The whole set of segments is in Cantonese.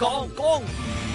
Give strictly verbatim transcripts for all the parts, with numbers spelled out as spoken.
講講，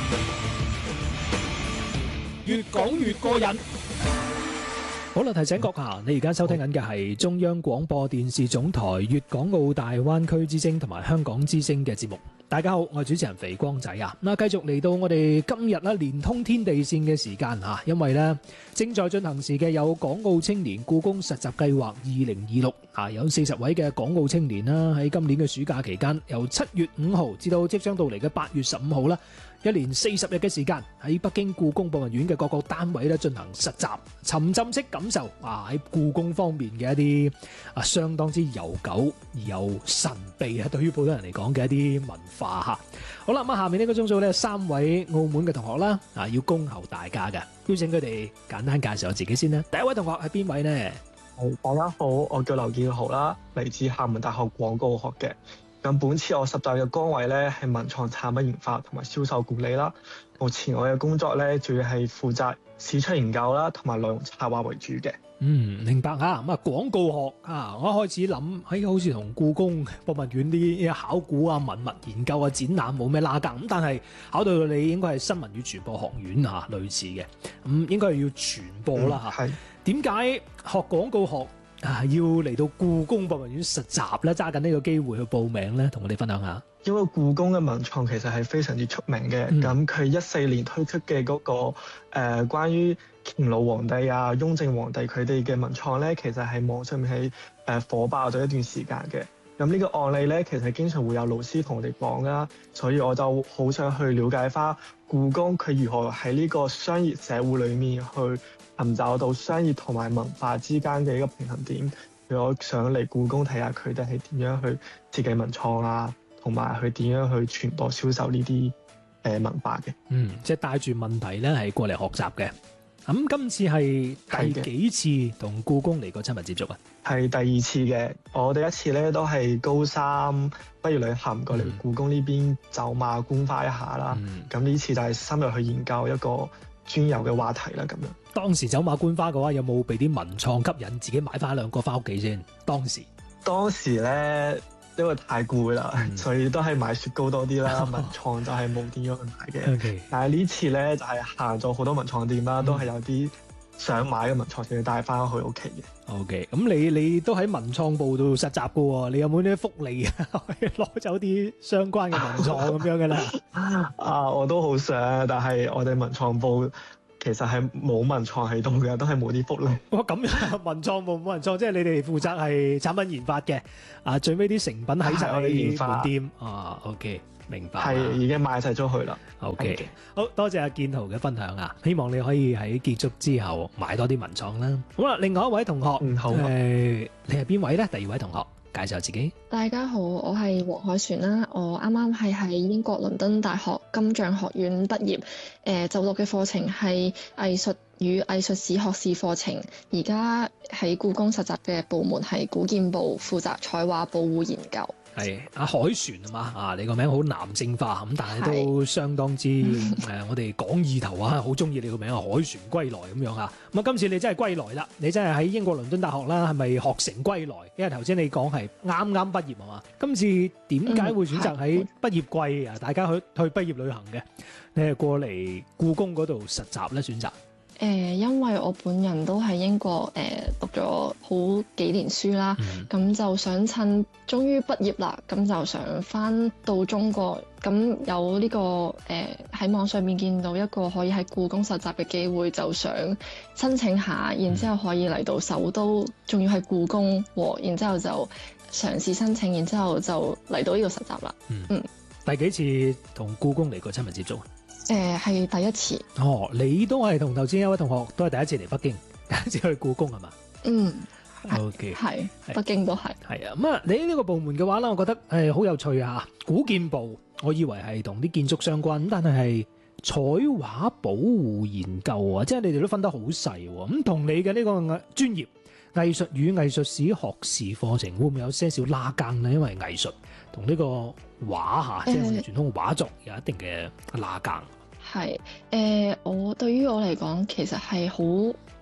越講越過癮。好啦，提醒閣下，你而家收聽緊嘅係中央廣播電視總台粵港澳大灣區之聲同埋香港之聲嘅節目。大家好，我係主持人肥光仔啊。嗱，繼續嚟到我哋今日咧連通天地線嘅時間吓，因為咧正在進行時嘅有港澳青年故宮實習計劃二零二六啊，有四十位嘅港澳青年啦，喺今年嘅暑假期間，由七月五號至到即將到嚟嘅八月十五號啦，一連四十日嘅時間喺北京故宮博物院嘅各個單位咧進行實習，沉浸式感受啊喺故宮方面嘅一啲啊相當之悠久而又神秘啊，對於普通人嚟講嘅一啲文化吓。好啦，咁啊下面呢個鐘數咧，三位澳門嘅同學啦啊，要恭候大家嘅，邀請佢哋簡單介紹下自己先啦。第一位同學係邊位呢？ 係，大家好，我叫劉建豪啦，嚟自廈門大學廣告學嘅。咁本次我實習嘅崗位咧係文創產品研發同埋銷售管理啦。目前我嘅工作咧主要係負責市場研究啦，同埋內容策劃為主嘅。 嗯，明白啊。咁啊，廣告學啊，我一開始諗喺好似同故宮博物院啲考古啊、文物研究啊、展覽冇咩拉更咁，但係考到你應該係新聞與傳播學院啊，類似嘅，咁、嗯、應該係要傳播啦嚇。係點解學廣告學啊要嚟到故宮博物院實習咧？揸緊呢個機會去報名咧，同我哋分享下。 因為故宮嘅文創其實係非常之出名嘅，咁佢一四年推出嘅嗰、那個誒、呃、關於乾隆皇帝啊、雍正皇帝佢哋嘅文創咧，其實係網上面係誒火爆咗一段時間嘅。咁呢個案例咧，其實經常會有老師同我哋講啦，所以我就好想去了解翻故宮佢如何喺呢個商業社會裏面去尋找到商業同埋文化之間嘅一個平衡點。我想嚟故宮睇下佢哋係點樣去設計文創啊，同埋去點樣去傳播銷售呢啲誒文化嘅。嗯， 即係帶住問題咧，係過嚟學習嘅。咁今次係第幾次同故宮嚟過親密接觸啊？ 係第二次嘅。我第一次咧都係高三畢業旅行過嚟故宮呢邊走馬觀花一下啦。咁呢、嗯、次就係深入去研究一個專有嘅話題啦。咁樣當時走馬觀花嘅話，有冇被啲文創吸引，自己買翻兩個翻屋企先？當時當時咧。因為太攰啦，嗯、所以都係買雪糕多啲啦。文創就係冇點樣去買嘅。Okay. 但係呢次咧就係行咗好多文創店啦，嗯、都係有啲想買嘅文創店帶翻去屋企嘅。 OK，咁你你都喺文創部度實習嘅喎，你有冇啲福利啊？可以攞走啲相關嘅文創咁樣嘅咧？ 啊，我都好想，但係我哋文創部其實係冇文創喺度嘅，都係冇啲福利。 哇，咁樣文創部冇文創，即係你哋負責係產品研發嘅。啊，最尾啲成品喺晒我哋研發店。啊 ，OK， 明白。 係已經賣晒出去啦。 OK， 好多謝阿建豪嘅分享啊！希望你可以喺結束之後買多啲文創啦。好啦，另外一位同學， 嗯好。誒、 呃，你係邊位咧？第二位同學。介紹自己。 大家好，我係黃凱璇啦。我啱啱係喺英國倫敦大學金像學院畢業，誒、呃、就讀嘅課程係藝術與藝術史學士課程。而家喺故宮實習嘅部門係古建部，負責彩畫保護研究。 係阿凱璇啊嘛，啊你個名好男性化咁，但係都相當之誒、呃，我哋講意頭啊，好中意你個名啊，凱璇歸來咁樣啊。咁啊，今次你真係歸來啦，你真係喺英國倫敦大學啦，係咪學成歸來？因為頭先你講係啱啱畢業啊嘛，今次點解會選擇喺畢業季啊？嗯、大家去去畢業旅行嘅，你係過嚟故宮嗰度實習咧？選擇？ 誒、呃，因為我本人都喺英國誒、呃、讀咗好幾年書啦，咁、嗯、就想趁終於畢業啦，咁就想翻到中國，咁有呢、這個誒喺、呃、網上面見到一個可以喺故宮實習嘅機會，就想申請下，然之後可以嚟到首都，仲要係故宮喎，然之後就嘗試申請，然之後就嚟到呢個實習啦。嗯，嗯第幾次同故宮嚟過親密接觸啊？ 誒係、呃、第一次。 哦，你都係同頭先一位同學都係第一次嚟北京，第一次去故宮係嘛？ 嗯 ，OK， 係北京都係。 係啊，咁啊，你呢個部門嘅話咧，我覺得誒好有趣啊！古建部，我以為係同啲建築相關，但係係彩畫保護研究啊，即係你哋都分得好細喎。咁同你嘅呢個專業藝術與藝術史學士課程會唔會有些少拉更呢？因為藝術同呢個畫嚇，即係我哋傳統畫作有一定嘅拉更。 係誒、呃，我對於我嚟講，其實係好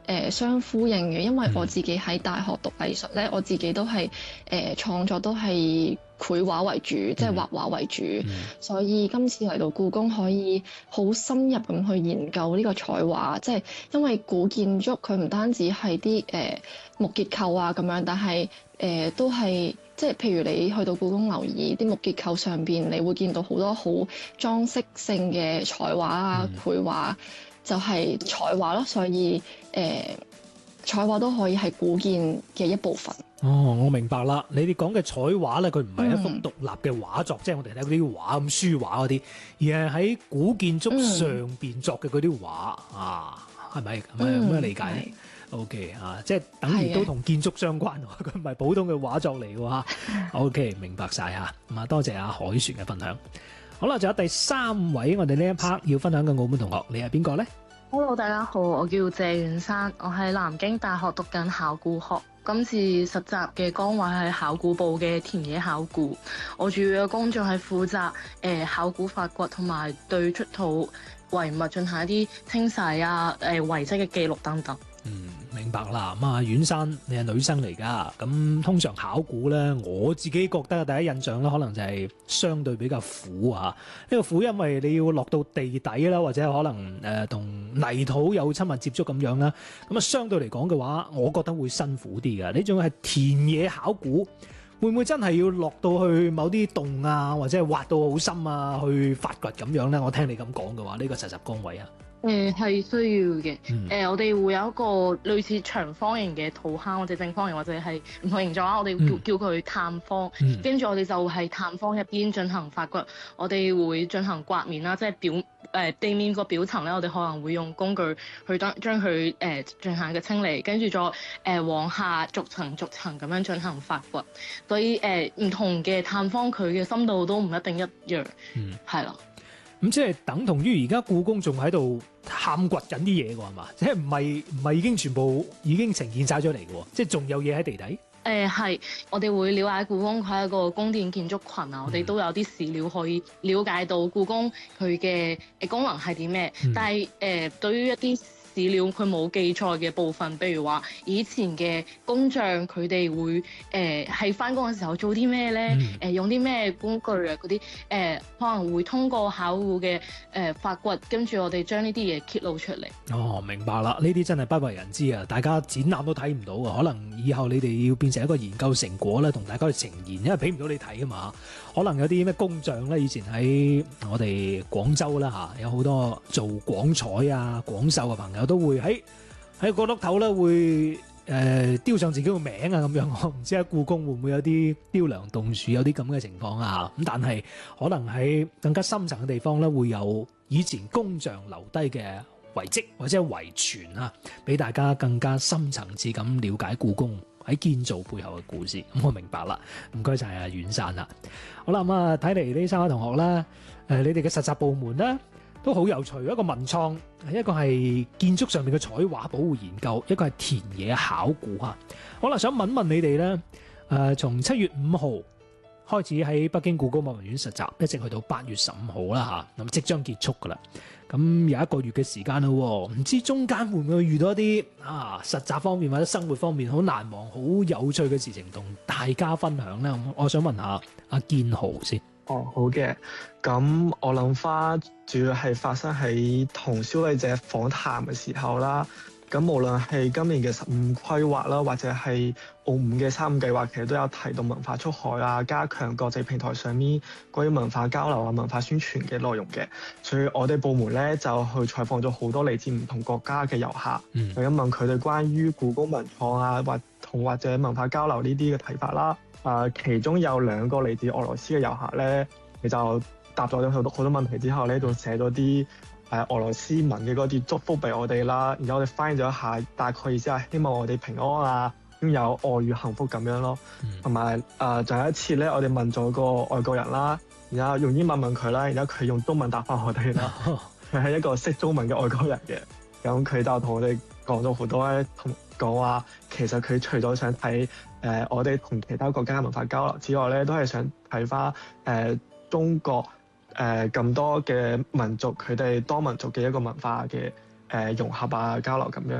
誒相呼應嘅，因為我自己喺大學讀藝術咧，我自己都係誒、呃、創作都係繪畫為主，即係畫畫為主， 嗯、 所以今次嚟到故宮可以好深入咁去研究呢個彩畫，即係因為古建築佢唔單止係啲誒木結構啊咁樣，但係誒、呃、都係即係譬如你去到故宮留意啲木結構上邊，你會見到好多好裝飾性嘅彩畫啊、繪畫。嗯就係彩畫咯，所以誒、呃、彩畫都可以係古建嘅一部分。 哦，我明白啦。你哋講嘅彩畫咧，佢唔係一幅獨立嘅畫作，嗯、即係我哋睇嗰啲畫咁書畫嗰啲，而係喺古建築上邊作嘅嗰啲畫啊，係咪？係咪咁樣理解咧？O K 啊，即係等於都同建築相關，佢唔係普通嘅畫作嚟嘅嚇。O K， 明白晒嚇。咁啊，多謝阿海璇嘅分享。好啦，仲有第三位，我哋呢一 part 要分享嘅澳門同學，你係邊個咧？ Hello， 大家好，我叫謝婉珊，我喺南京大學讀緊考古學。今次實習嘅崗位係考古部嘅田野考古，我主要嘅工作係負責誒、呃、考古發掘同埋對出土遺物進行一啲清洗啊、誒遺跡嘅記錄等等。 嗯，明白啦。咁啊，婉珊，你係女生嚟㗎。咁通常考古咧，我自己覺得第一印象咧，可能就係相對比較苦啊。呢個苦因為你要落到地底啦，或者可能誒同、呃、泥土有親密接觸咁樣啦。咁啊，相對嚟講嘅話，我覺得會辛苦啲㗎。呢種係田野考古，會唔會真係要落到去某啲洞啊，或者係挖到好深啊，去發掘咁樣咧？我聽你咁講嘅話，呢、呢個實習崗位啊。 誒係、呃、需要嘅，誒、 嗯呃、我哋會有一個類似長方形嘅土坑，或者正方形，或者係唔同形狀啊。我哋叫、嗯、叫佢探方，跟住、嗯、我哋就係探方入邊進行發掘。我哋會進行刮面啦，即係表誒、呃、地面個表層咧，我哋可能會用工具去將將佢誒進行嘅清理，跟住再誒、呃、往下逐層逐層咁樣進行發掘。所以誒唔、呃、同嘅探方佢嘅深度都唔一定一樣，係啦、嗯。 咁即係等同於而家故宮仲喺度探掘緊啲嘢㗎係嘛？即係唔係唔係已經全部已經呈現晒咗嚟嘅喎？即係仲有嘢喺地底？ 誒係、呃，我哋會了解故宮佢係一個宮殿建築群啊，嗯、我哋都有啲史料可以了解到故宮佢嘅誒功能係啲咩。嗯、但係誒、呃、對於一啲史料佢冇記載嘅部分，譬如話以前嘅工匠佢哋會誒喺返工嘅時候做啲咩咧？誒、嗯呃、用啲咩工具啊？嗰啲誒可能會通過考古嘅誒發掘，跟住我哋將呢啲嘢揭露出嚟。哦， 明白啦！呢啲真係不為人知啊！大家展覽都睇唔到啊！可能以後你哋要變成一個研究成果咧，同大家去呈現，因為俾唔到你睇啊嘛。可能有啲咩工匠咧，以前喺我哋廣州啦嚇，有好多做廣彩啊、廣繡嘅朋友。都會喺喺角落頭咧，會誒、呃、雕上自己個名啊咁樣。我唔知喺故宮會唔會有啲雕梁動樹有啲咁嘅情況啊？咁但係可能喺更加深層嘅地方咧，會有以前工匠留低嘅遺跡或者遺傳啊，俾大家更加深層次咁了解故宮喺建造背後嘅故事。咁我明白啦，唔該晒阿婉珊啦。好啦，咁啊睇嚟呢三位同學啦，誒、呃、你哋嘅實習部門咧，都好有趣，一個文創，一個係建築上面嘅彩畫保護研究，一個係田野考古嚇。好啦，想問問你哋咧，誒、呃、從七月五號開始喺北京故宮博物院實習，一直去到八月十五號啦嚇，咁即將結束噶啦。咁有一個月嘅時間啦，唔知中間會唔會遇到一啲啊實習方面或者生活方面好難忘、好有趣嘅事情，同大家分享咧？我想問下阿建豪先。 哦，好嘅。咁我諗翻，主要係發生喺同消費者訪談嘅時候啦。咁無論係今年嘅十五規劃啦，或者係澳門嘅三五計劃，其實都有提到文化出海啊，加強國際平台上面關於文化交流啊、文化宣傳嘅內容嘅。所以我哋部門咧就去採訪咗好多嚟自唔同國家嘅遊客，嗯、去問佢哋關於故宮文創啊，或同或者文化交流呢啲嘅睇法啦。啊、呃，其中有兩個嚟自俄羅斯嘅遊客咧，佢就答咗好多好多問題之後咧，仲寫咗啲誒俄羅斯文嘅嗰啲祝福俾我哋啦。然後我哋翻譯咗一下，大概意思係希望我哋平安啊，擁有愛與幸福咁樣咯。同埋誒，仲、呃、有一次咧，我哋問咗個外國人啦，然後用英文問佢啦，然後佢用中文答翻我哋啦。佢係一個識中文嘅外國人嘅，咁佢就同我哋講咗好多咧，同講話其實佢除咗想睇誒、呃、我哋同其他國家嘅文化交流之外咧，都係想睇翻誒中國誒咁、呃、多嘅民族佢哋多民族嘅一個文化嘅誒、呃、融合啊交流咁樣。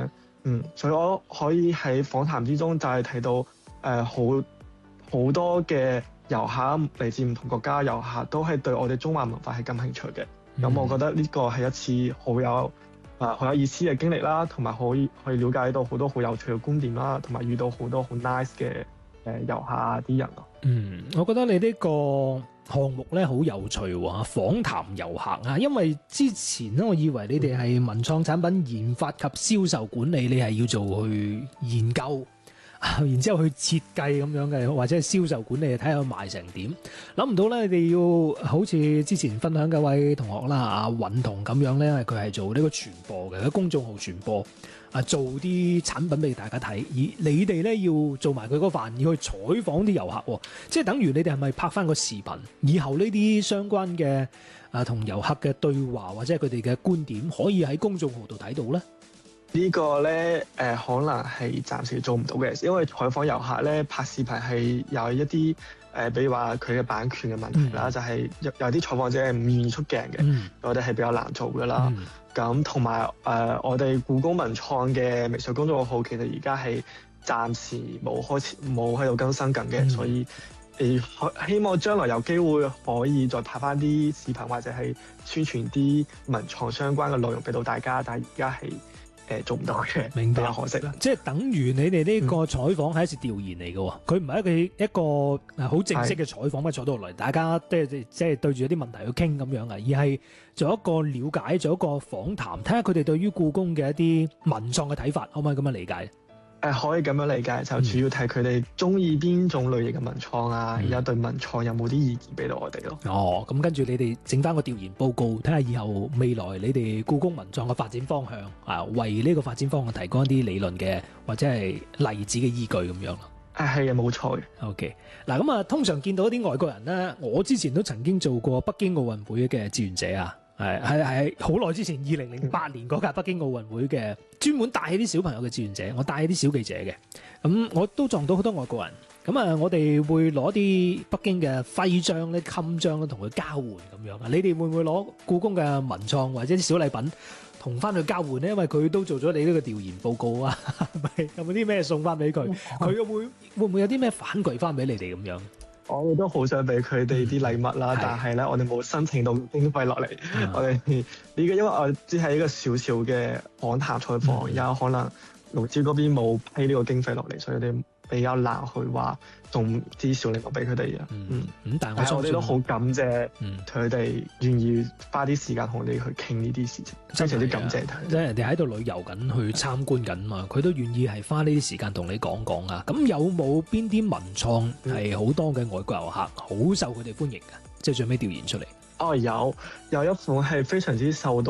嗯，所以我可以喺訪談之中就係睇到誒好好多嘅遊客嚟自唔同國家嘅遊客都係對我哋中華文化係感興趣嘅。咁、嗯、我覺得呢個係一次好有啊好有意思嘅經歷啦，同埋可以可以了解到好多好有趣嘅觀點啦，同埋遇到好多好 nice 嘅誒遊客啊啲人咯。 嗯，我覺得你呢個項目咧好有趣喎，訪談遊客啊，因為之前咧我以為你哋係文創產品研發及銷售管理，你係要做去研究，然之後去設計咁樣嘅，或者係銷售管理睇下賣成點。諗唔到咧，你哋要好似之前分享嘅位同學啦，阿允彤咁樣咧，佢係做呢個傳播嘅，喺公眾號傳播。啊，做啲產品俾大家睇，而你哋咧要做埋佢嗰份，要去採訪啲遊客，即係等於你哋係咪拍翻個視頻？以後呢啲相關嘅啊同遊客嘅對話或者係佢哋嘅觀點，可以喺公眾號度睇到咧？ 呢個咧誒、呃，可能係暫時做唔到嘅，因為採訪遊客咧拍視頻係有一啲誒、呃，比如話佢嘅版權嘅問題啦，嗯、就係有有啲採訪者係唔願意出鏡嘅，嗯、我哋係比較難做噶啦。咁同埋誒，我哋故宮文創嘅微信公眾號其實而家係暫時冇開始冇喺度更新緊嘅，嗯、所以誒、呃、希望將來有機會可以再拍翻啲視頻或者係宣傳啲文創相關嘅內容俾到大家，但係而家係。誒做唔到嘅，明白，比較可惜啦。 即係等於你哋呢個採訪係一次調研嚟嘅喎，佢唔係一個一個好正式嘅採訪，乜坐到落嚟，大家即係即係對住一啲問題去傾咁樣啊，而係做一個了解，做一個訪談，睇下佢哋對於故宮嘅一啲文創嘅睇法，可唔可以咁樣理解？ 誒可以咁樣理解，就主要睇佢哋中意邊種類型嘅文創啊，而家、嗯、對文創有冇啲意見俾到我哋咯。 哦，咁跟住你哋整翻個調研報告，睇下以後未來你哋故宮文創嘅發展方向啊，為呢個發展方向提供一啲理論嘅或者係例子嘅依據咁樣咯。 誒係嘅，冇錯嘅。 OK，嗱咁啊，通常見到啲外國人咧，我之前都曾經做過北京奧運會嘅志願者啊。係係係好耐之前，二零零八年嗰屆北京奧運會嘅，專門帶起啲小朋友嘅志願者，我帶起啲小記者嘅，咁我都撞到好多外國人，咁啊我哋會攞啲北京嘅徽章咧、襟章咧同佢交換咁樣啊，你哋會唔會攞故宮嘅文創或者啲小禮品同翻去交換咧？因為佢都做咗你呢個調研報告啊，有冇啲咩送翻俾佢？佢又會會唔會有啲咩反饋翻俾你哋咁樣？ 我哋都好想俾佢哋啲禮物啦，嗯、但係咧，我哋冇申請到經費落嚟。嗯、我哋呢個因為我只係一個小小嘅訪談採訪，有、嗯、可能勞資嗰邊冇批呢個經費落嚟，所以我哋比較難去話送啲小禮物俾佢哋啊。嗯，咁、嗯、但係我哋都好感謝佢哋願意花啲時間同我哋去傾呢啲事情，非常之感謝佢。 即係人哋喺度旅遊緊，去參觀緊嘛，佢都願意係花呢啲時間同你講講啊。咁有冇邊啲文創係好多嘅外國遊客好受佢哋歡迎嘅？即係最尾調研出嚟。 哦，有有一款係非常之受到